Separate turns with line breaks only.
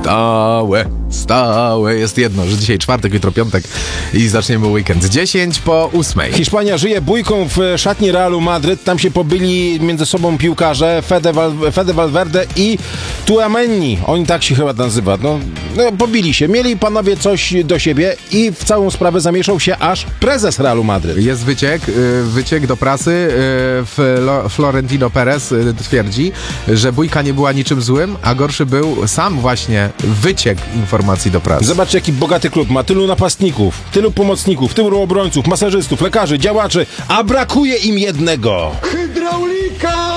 Stałe jest jedno, że dzisiaj czwartek, jutro piątek i zaczniemy weekend. 10:08.
Hiszpania żyje bójką w szatni Realu Madryt. Tam się pobyli między sobą piłkarze Fede Valverde i Tchouaméni. Oni tak się chyba nazywa. No, pobili się. Mieli panowie coś do siebie i w całą sprawę zamieszał się aż prezes Realu Madryt.
Jest wyciek do prasy. Florentino Perez twierdzi, że bójka nie była niczym złym, a gorszy był sam właśnie wyciek informacji do prasy.
Zobaczcie, jaki bogaty klub ma. Tylu napastników, tylu pomocników, tylu obrońców, masażystów, lekarzy, działaczy, a brakuje im jednego.
Hydraulika!